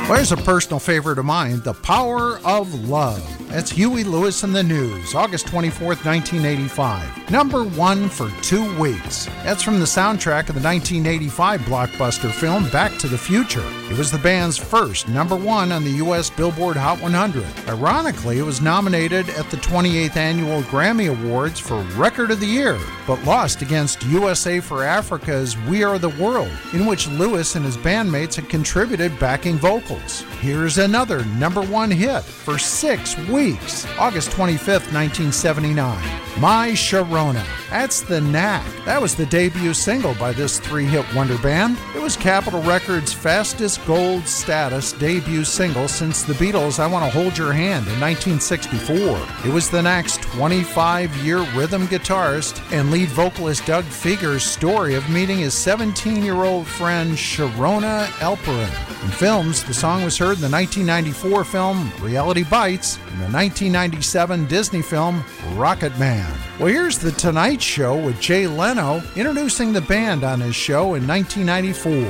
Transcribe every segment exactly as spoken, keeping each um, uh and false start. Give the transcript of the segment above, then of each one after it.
Well, there's a personal favorite of mine, The Power of Love. That's Huey Lewis and the News, August twenty-fourth, nineteen eighty-five. Number one for two weeks. That's from the soundtrack of the nineteen eighty-five blockbuster film Back to the Future. It was the band's first number one on the U S Billboard Hot one hundred. Ironically, it was nominated at the twenty-eighth Annual Grammy Awards for Record of the Year, but lost against U S A for Africa's We Are the World, in which Lewis and his bandmates had contributed backing vocals. Here's another number one hit for six weeks, August twenty-fifth, nineteen seventy-nine. My Sharona. That's The Knack. That was the debut single by this three-hit wonder band. It was Capitol Records' fastest gold status debut single since the Beatles' I Want to Hold Your Hand in nineteen sixty-four. It was The Knack's twenty-five-year rhythm guitarist and lead vocalist Doug Fieger's story of meeting his seventeen-year-old friend Sharona Alperin. In films, the song was heard in the nineteen ninety-four film Reality Bites and the nineteen ninety-seven Disney film Rocket Man. Well, here's The Tonight Show with Jay Leno introducing the band on his show in nineteen ninety-four. Uh,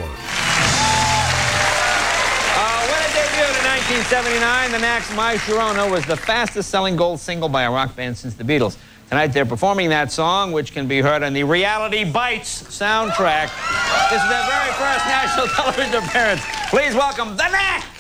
when it debuted in nineteen seventy-nine, The Knack's My Sharona was the fastest-selling gold single by a rock band since the Beatles. Tonight, they're performing that song, which can be heard on the Reality Bites soundtrack. This is their very first national television appearance. Please welcome The Knack!